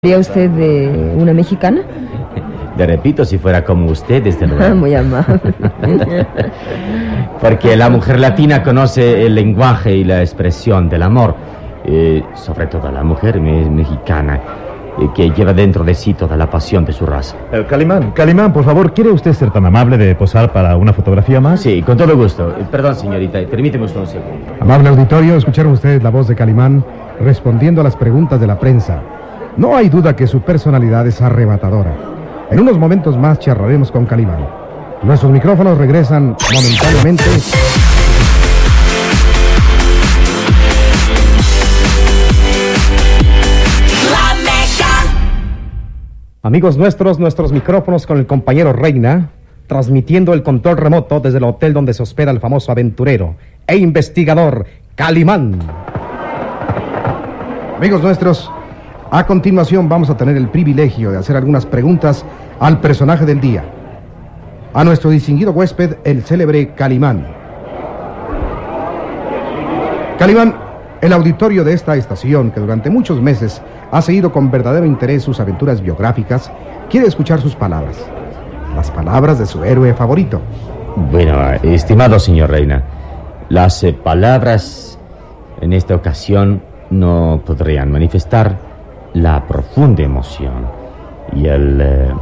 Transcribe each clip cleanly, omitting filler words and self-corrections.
¿Sería usted de una mexicana? Le repito, si fuera como usted, desde luego. Muy amable. Porque la mujer latina conoce el lenguaje y la expresión del amor. Sobre todo la mujer mexicana, que lleva dentro de sí toda la pasión de su raza. Calimán, por favor, ¿quiere usted ser tan amable de posar para una fotografía más? Sí, con todo gusto. Perdón, señorita, permíteme usted un segundo. Amable auditorio, escucharon ustedes la voz de Calimán respondiendo a las preguntas de la prensa. No hay duda que su personalidad es arrebatadora. En unos momentos más charlaremos con Calimán. Nuestros micrófonos regresan momentáneamente. Amigos nuestros micrófonos con el compañero Reina, transmitiendo el control remoto desde el hotel donde se hospeda el famoso aventurero e investigador Calimán. Amigos nuestros, a continuación vamos a tener el privilegio de hacer algunas preguntas al personaje del día, a nuestro distinguido huésped, el célebre Calimán. Calimán, el auditorio de esta estación, que durante muchos meses ha seguido con verdadero interés sus aventuras biográficas, quiere escuchar sus palabras, las palabras de su héroe favorito. Bueno, estimado señor Reina, las palabras en esta ocasión no podrían manifestar la profunda emoción y el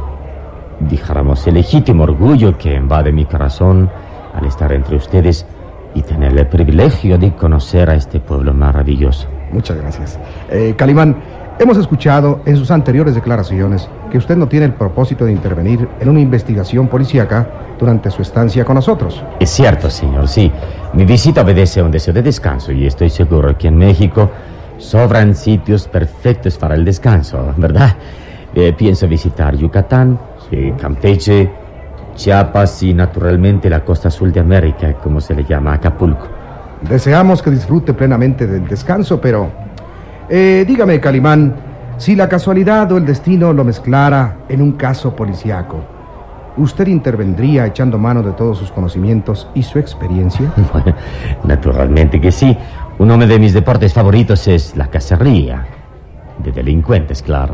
legítimo orgullo que invade mi corazón al estar entre ustedes y tener el privilegio de conocer a este pueblo maravilloso. Muchas gracias. Calimán, hemos escuchado en sus anteriores declaraciones que usted no tiene el propósito de intervenir en una investigación policíaca durante su estancia con nosotros. Es cierto, señor, sí. Mi visita obedece a un deseo de descanso y estoy seguro que en México sobran sitios perfectos para el descanso, ¿verdad? Pienso visitar Yucatán, Campeche, Chiapas y naturalmente la costa azul de América, como se le llama, Acapulco. Deseamos que disfrute plenamente del descanso, pero dígame, Calimán, si la casualidad o el destino lo mezclara en un caso policíaco, ¿usted intervendría echando mano de todos sus conocimientos y su experiencia? Bueno, naturalmente que sí. Uno de mis deportes favoritos es la cacería. De delincuentes, claro.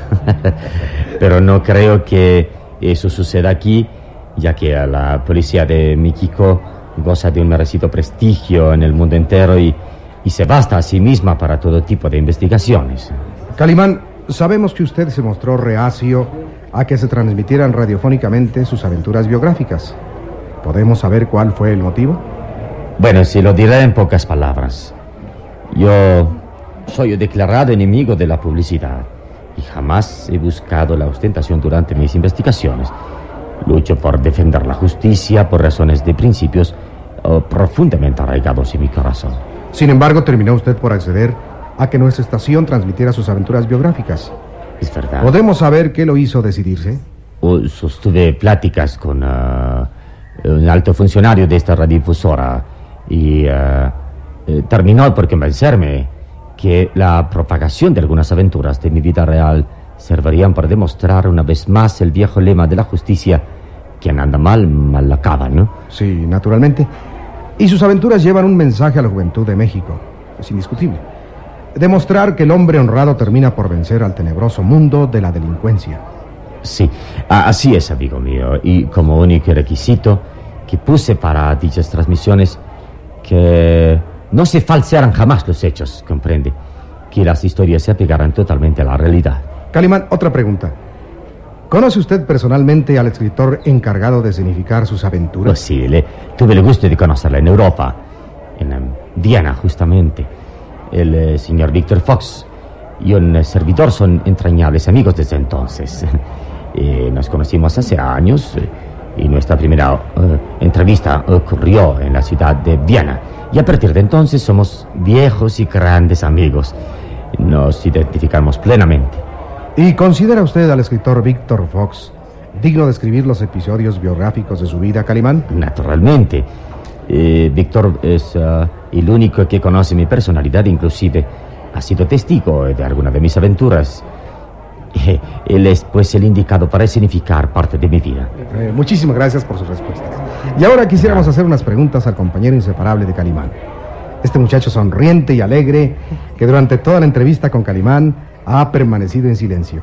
Pero no creo que eso suceda aquí, ya que la policía de México goza de un merecido prestigio en el mundo entero y se basta a sí misma para todo tipo de investigaciones. Calimán, sabemos que usted se mostró reacio a que se transmitieran radiofónicamente sus aventuras biográficas. ¿Podemos saber cuál fue el motivo? Bueno, si lo diré en pocas palabras. Yo soy declarado enemigo de la publicidad y jamás he buscado la ostentación durante mis investigaciones. Lucho por defender la justicia por razones de principios profundamente arraigados en mi corazón. Sin embargo, terminó usted por acceder a que nuestra estación transmitiera sus aventuras biográficas. Es verdad. ¿Podemos saber qué lo hizo decidirse? Sostuve pláticas con un alto funcionario de esta radiodifusora y terminó por convencerme que la propagación de algunas aventuras de mi vida real servirían para demostrar una vez más el viejo lema de la justicia: quien anda mal, mal acaba, ¿no? Sí, naturalmente. Y sus aventuras llevan un mensaje a la juventud de México. Es indiscutible. Demostrar que el hombre honrado termina por vencer al tenebroso mundo de la delincuencia. Sí, así es, amigo mío. Y como único requisito que puse para dichas transmisiones, que no se falsearan jamás los hechos, comprende, que las historias se apegaran totalmente a la realidad. Calimán, otra pregunta. ¿Conoce usted personalmente al escritor encargado de escenificar sus aventuras? Pues sí, tuve el gusto de conocerla en Europa, en Viena justamente. El señor Victor Fox y un servidor son entrañables amigos desde entonces. Nos conocimos hace años y nuestra primera entrevista ocurrió en la ciudad de Viena. Y a partir de entonces somos viejos y grandes amigos. Nos identificamos plenamente. ¿Y considera usted al escritor Victor Fox digno de escribir los episodios biográficos de su vida, Calimán? Naturalmente. Víctor es el único que conoce mi personalidad, inclusive ha sido testigo de alguna de mis aventuras. Él es pues el indicado para significar parte de mi vida. Muchísimas gracias por sus respuestas. Y ahora quisiéramos hacer unas preguntas al compañero inseparable de Calimán. Este muchacho sonriente y alegre, que durante toda la entrevista con Calimán ha permanecido en silencio.